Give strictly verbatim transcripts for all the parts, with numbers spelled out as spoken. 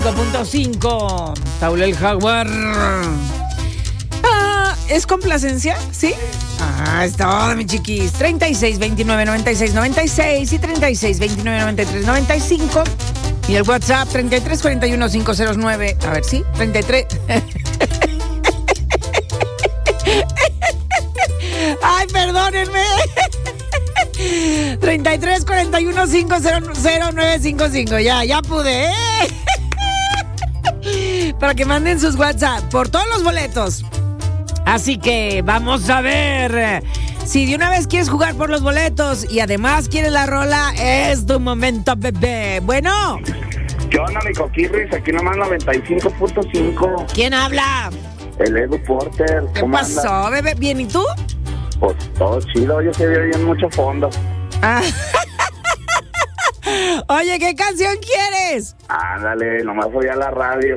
cinco punto cinco. Taula el Jaguar. Ah, ¿es complacencia? ¿Sí? Ah, es todo, mi chiquis. treinta y seis, veintinueve, noventa y seis, noventa y seis y treinta y seis, veintinueve, noventa y tres, noventa y cinco. Y el WhatsApp treinta y tres, cuarenta y uno, quinientos nueve. A ver, ¿sí? treinta y tres. Ay, perdónenme. treinta y tres, cuarenta y uno, quinientos nueve cincuenta y cinco. Ya, ya pude, ¿eh? Para que manden sus WhatsApp por todos los boletos. Así que vamos a ver. Si de una vez quieres jugar por los boletos y además quieres la rola, es tu momento, bebé. Bueno. ¿Qué onda, mi coquirris? Aquí nomás noventa y cinco punto cinco. ¿Quién habla? El Edu Porter. ¿Qué pasó, anda? Bebé? ¿Bien? ¿Y tú? Pues todo chido. Yo se veo bien mucho fondo. Ah. Oye, ¿qué canción quieres? Ándale, nomás voy a la radio.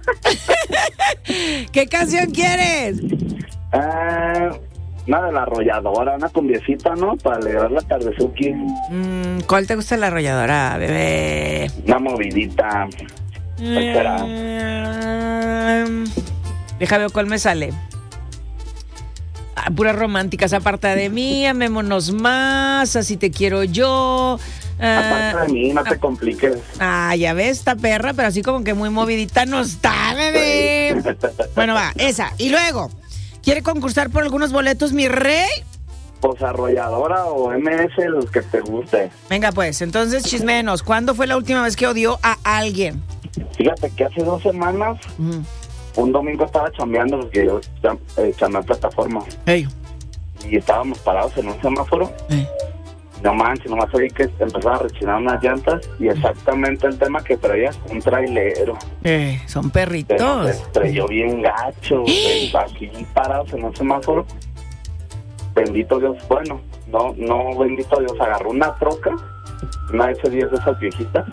¿Qué canción quieres? Ah, una de la arrolladora, una cumbiecita, ¿no? Para alegrar la tardezuki. Mm, ¿Cuál te gusta la arrolladora, bebé? Una movidita. ¿Cuál será? Mm, Déjame ver cuál me sale. Ah, puras románticas. Aparte de mí, amémonos más, así te quiero yo. Aparte de mí, no te compliques. Ah, ya ves, esta perra, pero así como que muy movidita no está, bebé. Bueno, va, esa. Y luego, ¿quiere concursar por algunos boletos, mi rey? Pues arrolladora o M S, los que te guste. Venga, pues, entonces, chismenos. ¿Cuándo fue la última vez que odió a alguien? Fíjate que hace dos semanas, uh-huh. un domingo estaba chambeando, porque yo eh, chambeé en plataforma. Hey. Y estábamos parados en un semáforo. Hey. No manches, nomás oí que empezaba a rechinar unas llantas y exactamente el tema que traía, un trailero. Eh, son perritos. Pero se estrelló bien gacho, ¿Eh? Aquí parados en un semáforo. Bendito Dios, bueno, no, no, bendito Dios, agarró una troca, una ese diez de esas viejitas,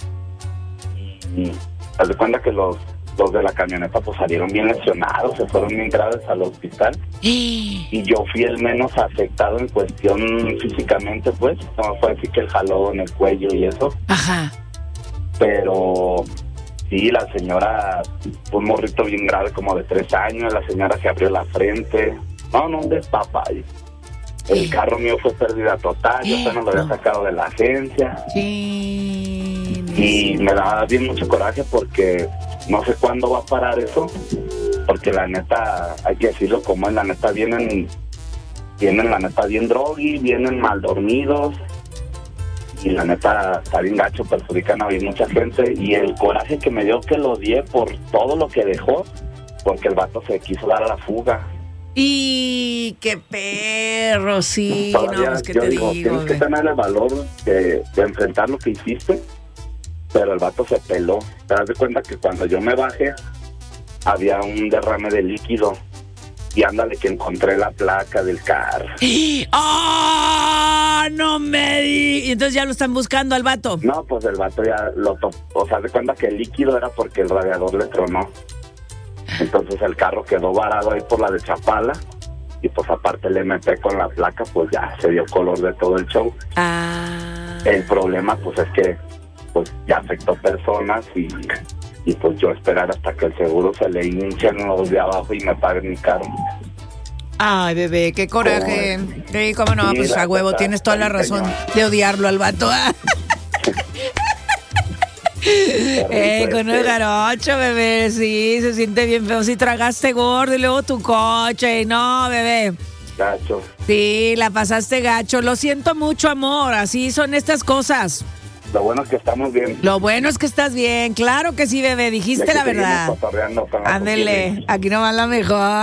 y haz de cuenta que los, los de la camioneta pues salieron bien lesionados, se fueron bien graves al hospital. Y yo fui el menos afectado en cuestión físicamente, pues. No fue así que el jalón en el cuello y eso. Ajá. Pero sí, la señora, un morrito bien grave como de tres años, la señora se abrió la frente. No, no, un despapalle. El carro mío fue pérdida total, yo apenas lo había sacado de la agencia. Sí. Y me da bien mucho coraje porque no sé cuándo va a parar eso. Porque la neta, hay que decirlo como es, la neta vienen, vienen la neta bien drogui, vienen mal dormidos, y la neta está bien gacho, perjudican a bien mucha gente, y el coraje que me dio que lo odié por todo lo que dejó, porque el vato se quiso dar a la fuga. Y qué perro, sí. Todavía, no, pues que yo te digo, digo. Tienes que tener el valor de, de enfrentar lo que hiciste, pero el vato se peló. Te das de cuenta que cuando yo me bajé, había un derrame de líquido y ándale que encontré la placa del carro. ¡Ah! ¡Oh, no me di! Y entonces ya lo están buscando al vato. No, pues el vato ya lo topó. O sea, de cuenta que el líquido era porque el radiador le tronó. Entonces el carro quedó varado ahí por la de Chapala. Y pues aparte el M P con la placa, pues ya se dio color de todo el show. Ah. El problema pues es que pues ya afectó personas y... Y pues yo esperar hasta que el seguro se le hinchen los de abajo y me paguen mi carro. Ay, bebé, qué coraje. Sí, cómo no, sí, pues a huevo, tienes toda la razón de odiarlo al vato. eh, con el garocho, bebé, sí, se siente bien feo. Si tragaste gordo y luego tu coche, no, bebé. Gacho. Sí, la pasaste gacho. Lo siento mucho, amor, así son estas cosas. Lo bueno es que estamos bien. Lo bueno es que estás bien. Claro que sí, bebé. Dijiste la verdad. Ándele, aquí nomás la mejor.